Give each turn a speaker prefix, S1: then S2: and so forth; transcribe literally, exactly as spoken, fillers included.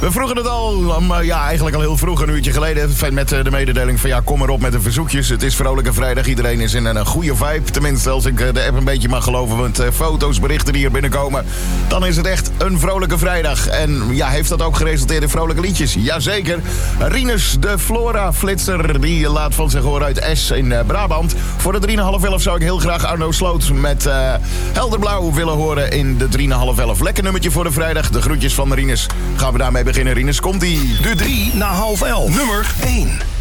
S1: We vroegen het al, um, ja, eigenlijk al heel vroeg, een uurtje geleden, met de mededeling van ja, kom maar op met de verzoekjes. Het is Vrolijke Vrijdag, iedereen is in een goede vibe. Tenminste, als ik de app een beetje mag geloven, want uh, foto's, berichten die hier binnenkomen, dan is het echt een Vrolijke Vrijdag. En ja, heeft dat ook geresulteerd in vrolijke liedjes? Jazeker. Rinus, de Flora-flitser, die laat van zich horen uit S in uh, Brabant. Voor de drie en half elf zou ik heel graag Arno Sloot met uh, Helderblauw willen horen in de drie en half elf. Lekker nummertje voor de vrijdag. De groetjes van Rinus. Gaan we daarmee beginnen. Rinus, komt-ie.
S2: De drie na half elf. Nummer één.